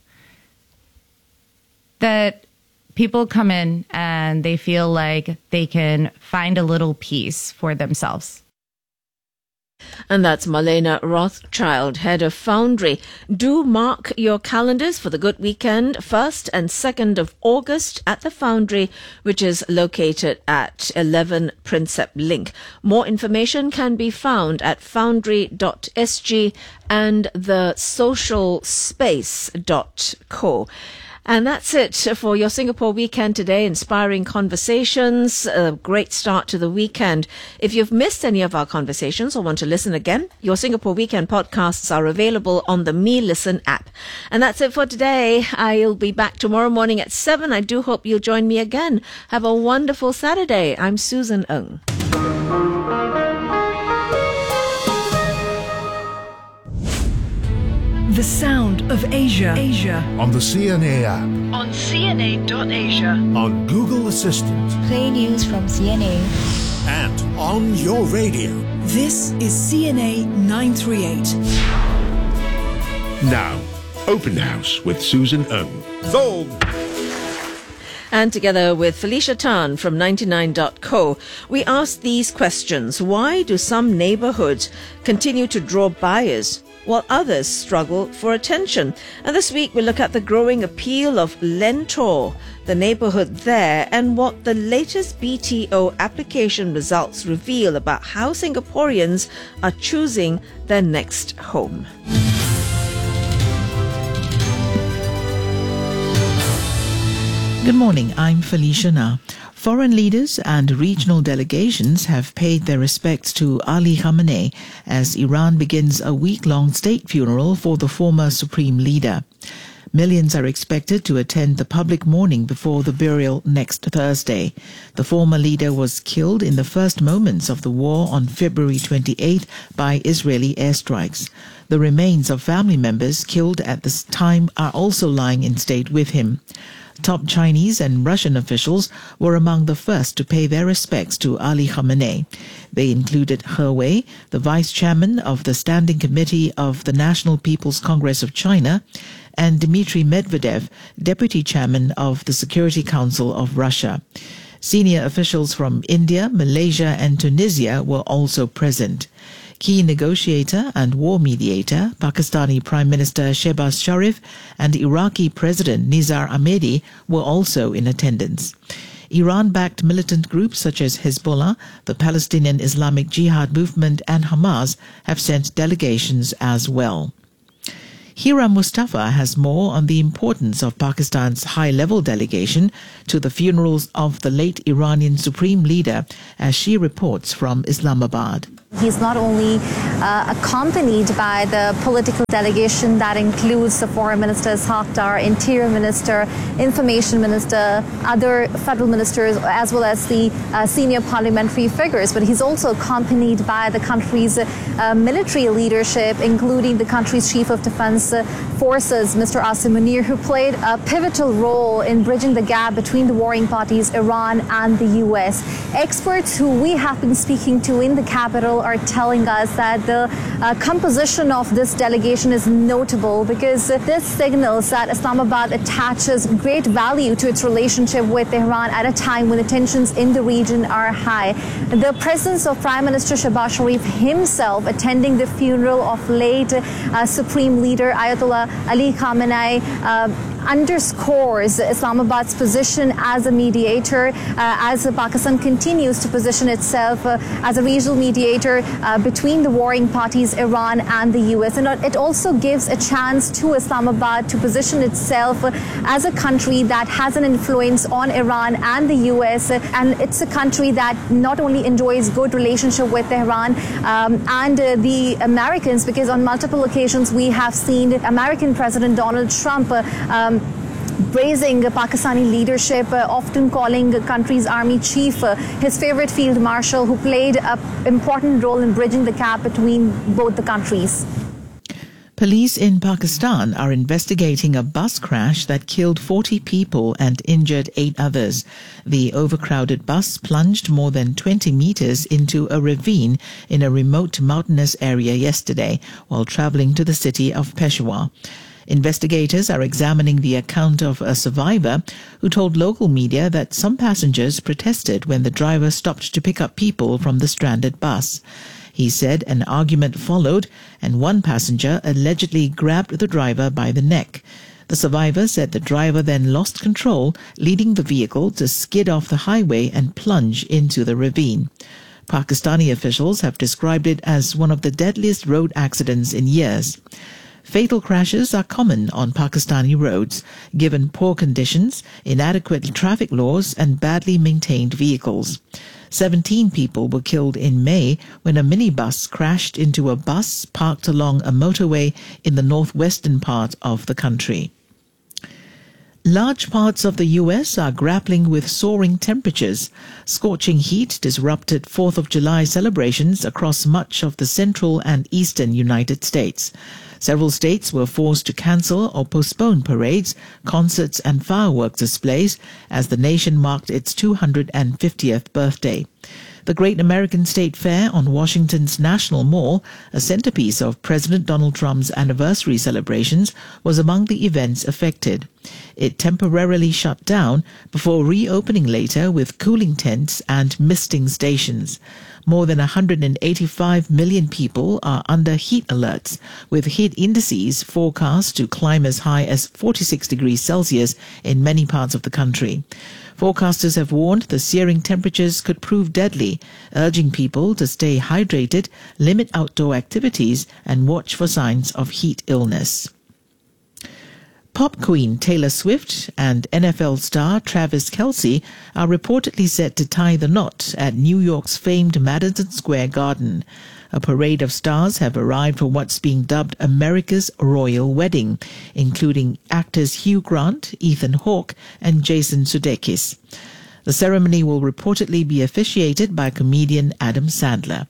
that people come in and they feel like they can find a little peace for themselves. And that's Marlena Rothschild, head of Foundry. Do mark your calendars for the Good Weekend, first and second of August at the Foundry, which is located at eleven Prinsep Link. More information can be found at foundry dot s g and the social space dot co. And that's it for your Singapore Weekend today. Inspiring conversations, a great start to the weekend. If you've missed any of our conversations or want to listen again, your Singapore Weekend podcasts are available on the Me Listen app. And that's it for today. I'll be back tomorrow morning at seven. I do hope you'll join me again. Have a wonderful Saturday. I'm Susan Ng. The sound of Asia. Asia. On the C N A app. On C N A dot asia. On Google Assistant. Play news from C N A. And on your radio. This is C N A nine thirty-eight. Now, Open House with Susan Ng. Sold. And together with Felicia Tan from ninety-nine dot co, we asked these questions. Why do some neighborhoods continue to draw buyers while others struggle for attention? And this week we look at the growing appeal of Lentor, the neighborhood there, and what the latest B T O application results reveal about how Singaporeans are choosing their next home. Good morning, I'm Felicia Na. Foreign leaders and regional delegations have paid their respects to Ali Khamenei as Iran begins a week-long state funeral for the former supreme leader. Millions are expected to attend the public mourning before the burial next Thursday. The former leader was killed in the first moments of the war on February twenty-eighth by Israeli airstrikes. The remains of family members killed at this time are also lying in state with him. Top Chinese and Russian officials were among the first to pay their respects to Ali Khamenei. They included He Wei, the vice chairman of the Standing Committee of the National People's Congress of China, and Dmitry Medvedev, deputy chairman of the Security Council of Russia. Senior officials from India, Malaysia and Tunisia were also present. Key negotiator and war mediator, Pakistani Prime Minister Shehbaz Sharif and Iraqi President Nizar Ahmadi were also in attendance. Iran-backed militant groups such as Hezbollah, the Palestinian Islamic Jihad movement and Hamas have sent delegations as well. Hira Mustafa has more on the importance of Pakistan's high-level delegation to the funerals of the late Iranian Supreme Leader, as she reports from Islamabad. He's not only uh, accompanied by the political delegation that includes the Foreign Minister Ishaq Dar, Interior Minister, Information Minister, other federal ministers, as well as the uh, senior parliamentary figures, but he's also accompanied by the country's uh, military leadership, including the country's Chief of Defense Forces, Mister Asim Munir, who played a pivotal role in bridging the gap between the warring parties, Iran and the U S. Experts who we have been speaking to in the capital are telling us that the uh, composition of this delegation is notable because uh, this signals that Islamabad attaches great value to its relationship with Tehran at a time when the tensions in the region are high. The presence of Prime Minister Shehbaz Sharif himself attending the funeral of late uh, Supreme Leader Ayatollah Ali Khamenei uh, underscores Islamabad's position as a mediator, uh, as Pakistan continues to position itself uh, as a regional mediator uh, between the warring parties, Iran and the U S. And it also gives a chance to Islamabad to position itself uh, as a country that has an influence on Iran and the U S. And it's a country that not only enjoys good relationship with Tehran um, and uh, the Americans, because on multiple occasions we have seen American President Donald Trump uh, um, praising Pakistani leadership, uh, often calling the country's army chief uh, his favorite field marshal, who played an important role in bridging the gap between both the countries. Police in Pakistan are investigating a bus crash that killed forty people and injured eight others. The overcrowded bus plunged more than twenty meters into a ravine in a remote mountainous area yesterday while traveling to the city of Peshawar. Investigators are examining the account of a survivor who told local media that some passengers protested when the driver stopped to pick up people from the stranded bus. He said an argument followed and one passenger allegedly grabbed the driver by the neck. The survivor said the driver then lost control, leading the vehicle to skid off the highway and plunge into the ravine. Pakistani officials have described it as one of the deadliest road accidents in years. Fatal crashes are common on Pakistani roads, given poor conditions, inadequate traffic laws and badly maintained vehicles. Seventeen people were killed in May when a minibus crashed into a bus parked along a motorway in the northwestern part of the country. Large parts of the U S are grappling with soaring temperatures. Scorching heat disrupted fourth of July celebrations across much of the central and eastern United States. Several states were forced to cancel or postpone parades, concerts and fireworks displays as the nation marked its two hundred fiftieth birthday. The Great American State Fair on Washington's National Mall, a centerpiece of President Donald Trump's anniversary celebrations, was among the events affected. It temporarily shut down before reopening later with cooling tents and misting stations. More than one hundred eighty-five million people are under heat alerts, with heat indices forecast to climb as high as forty-six degrees Celsius in many parts of the country. Forecasters have warned the searing temperatures could prove deadly, urging people to stay hydrated, limit outdoor activities, and watch for signs of heat illness. Pop queen Taylor Swift and N F L star Travis Kelce are reportedly set to tie the knot at New York's famed Madison Square Garden. A parade of stars have arrived for what's being dubbed America's Royal Wedding, including actors Hugh Grant, Ethan Hawke, and Jason Sudeikis. The ceremony will reportedly be officiated by comedian Adam Sandler.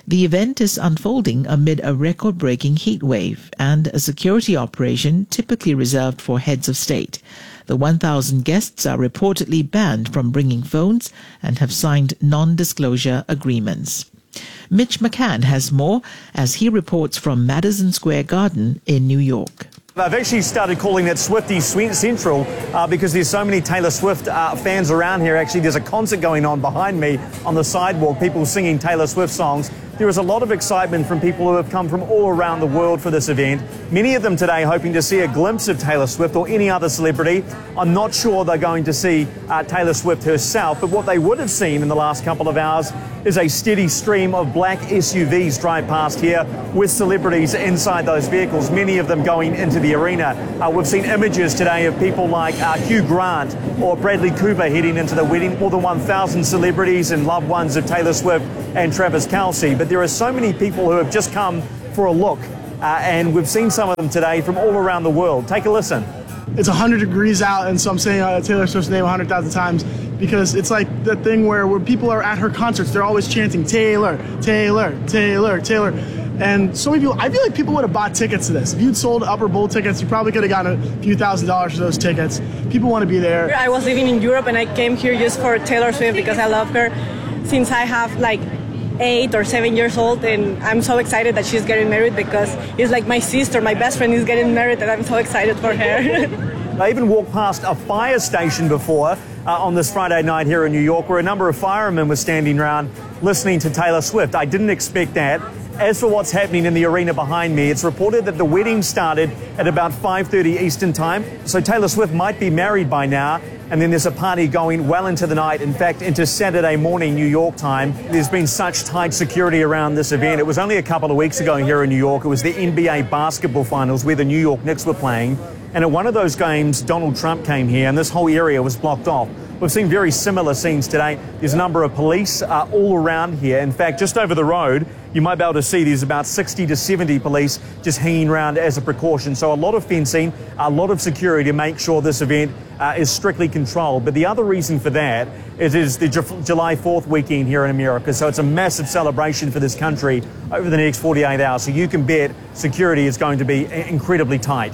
The event is unfolding amid a record-breaking heat wave and a security operation typically reserved for heads of state. The one thousand guests are reportedly banned from bringing phones and have signed non-disclosure agreements. Mitch McCann has more as he reports from Madison Square Garden in New York. I've actually started calling it Swiftie Central uh, because there's so many Taylor Swift uh, fans around here. Actually, there's a concert going on behind me on the sidewalk, people singing Taylor Swift songs. There is a lot of excitement from people who have come from all around the world for this event. Many of them today hoping to see a glimpse of Taylor Swift or any other celebrity. I'm not sure they're going to see uh, Taylor Swift herself, but what they would have seen in the last couple of hours is a steady stream of black S U Vs drive past here with celebrities inside those vehicles, many of them going into the arena. Uh, we've seen images today of people like uh, Hugh Grant or Bradley Cooper heading into the wedding, more than one thousand celebrities and loved ones of Taylor Swift and Travis Kelce. But there are so many people who have just come for a look, uh, and we've seen some of them today from all around the world. Take a listen. It's one hundred degrees out, and so I'm saying uh, Taylor Swift's name one hundred thousand times because it's like the thing where, where people are at her concerts, they're always chanting Taylor, Taylor, Taylor, Taylor. And so many people, I feel like people would have bought tickets to this. If you'd sold Upper Bowl tickets, you probably could have gotten a few thousand dollars for those tickets. People want to be there. I was living in Europe and I came here just for Taylor Swift because I love her since I have like eight or seven years old, and I'm so excited that she's getting married because it's like my sister, my best friend is getting married, and I'm so excited for her. I even walked past a fire station before uh, on this Friday night here in New York where a number of firemen were standing around listening to Taylor Swift. I didn't expect that. As for what's happening in the arena behind me, it's reported that the wedding started at about five thirty Eastern time, so Taylor Swift might be married by now. And then there's a party going well into the night, in fact, into Saturday morning, New York time. There's been such tight security around this event. It was only a couple of weeks ago here in New York. It was the N B A basketball finals where the New York Knicks were playing. And at one of those games, Donald Trump came here and this whole area was blocked off. We've seen very similar scenes today. There's a number of police uh, all around here. In fact, just over the road, you might be able to see there's about sixty to seventy police just hanging around as a precaution. So a lot of fencing, a lot of security to make sure this event uh, is strictly controlled. But the other reason for that is, is the Ju- July fourth weekend here in America. So it's a massive celebration for this country over the next forty-eight hours. So you can bet security is going to be incredibly tight.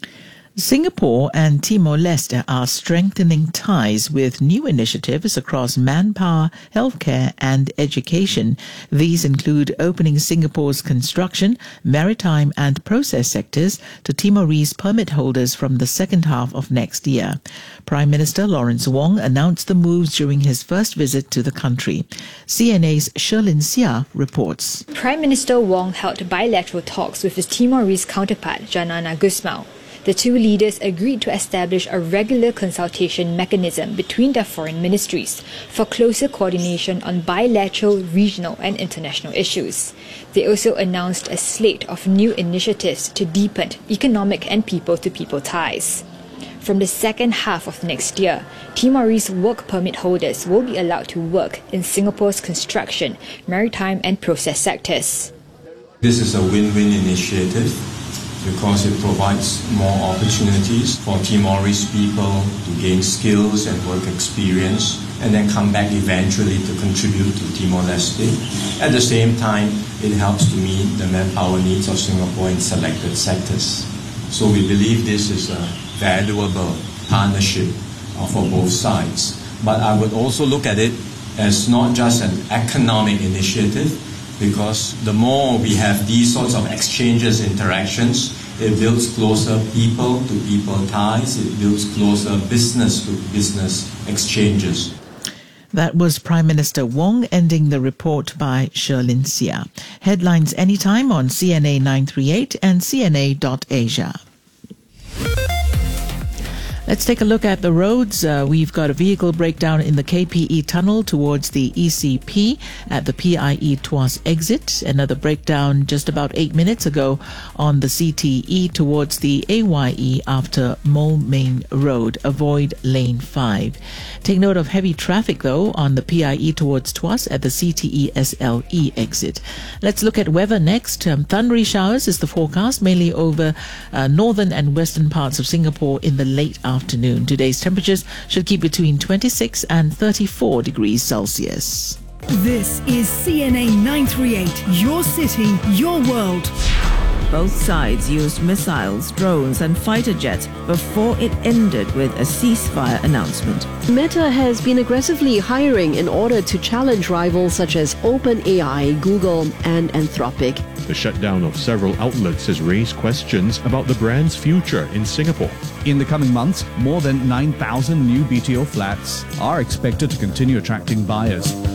Singapore and Timor-Leste are strengthening ties with new initiatives across manpower, healthcare and education. These include opening Singapore's construction, maritime and process sectors to Timorese permit holders from the second half of next year. Prime Minister Lawrence Wong announced the moves during his first visit to the country. C N A's Sherlyn Sia reports. Prime Minister Wong held bilateral talks with his Timorese counterpart, Janana Gusmao. The two leaders agreed to establish a regular consultation mechanism between their foreign ministries for closer coordination on bilateral, regional and international issues. They also announced a slate of new initiatives to deepen economic and people-to-people ties. From the second half of next year, Timorese work permit holders will be allowed to work in Singapore's construction, maritime and process sectors. This is a win-win initiative, because it provides more opportunities for Timorese people to gain skills and work experience and then come back eventually to contribute to Timor-Leste. At the same time, it helps to meet the manpower needs of Singapore in selected sectors. So we believe this is a valuable partnership for both sides. But I would also look at it as not just an economic initiative, because the more we have these sorts of exchanges, interactions, it builds closer people-to-people ties, it builds closer business-to-business exchanges. That was Prime Minister Wong ending the report by Sherlyn Sia. Headlines anytime on C N A nine three eight and C N A dot Asia. Let's take a look at the roads. Uh, we've got a vehicle breakdown in the K P E tunnel towards the E C P at the P I E Tuas exit. Another breakdown just about eight minutes ago on the C T E towards the A Y E after Moulmein Road. Avoid lane five. Take note of heavy traffic though on the P I E towards Tuas at the C T E S L E exit. Let's look at weather next. Um, thundery showers is the forecast, mainly over uh, northern and western parts of Singapore in the late afternoon. Today's temperatures should keep between twenty-six and thirty-four degrees Celsius. This is C N A nine thirty-eight, your city, your world. Both sides used missiles, drones and fighter jets before it ended with a ceasefire announcement. Meta has been aggressively hiring in order to challenge rivals such as OpenAI, Google and Anthropic. The shutdown of several outlets has raised questions about the brand's future in Singapore. In the coming months, more than nine thousand new B T O flats are expected to continue attracting buyers.